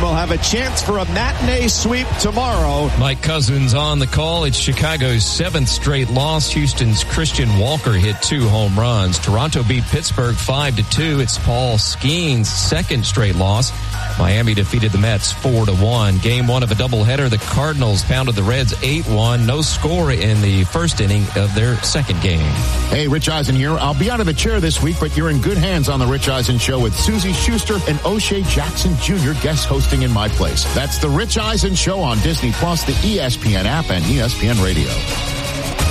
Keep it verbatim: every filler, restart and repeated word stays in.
will have a chance for a matinee sweep tomorrow. Mike Cousins on the call. It's Chicago's seventh straight loss. Houston's Christian Walker hit two home runs. Toronto beat Pittsburgh five to two. It's Paul Skeens' second straight loss. Miami defeated the Mets four to one. Game one of a doubleheader. The Cardinals pounded the Reds eight one. No score in the first inning of their second game. Hey, Rich Eisen here. I'll be out of the chair this week, but you're in good hands on the Rich Eisen Show with Susie Schuster and O'Shea Jackson Junior guest hosting in my place. That's the Rich Eisen Show on Disney Plus, the E S P N app, and E S P N Radio.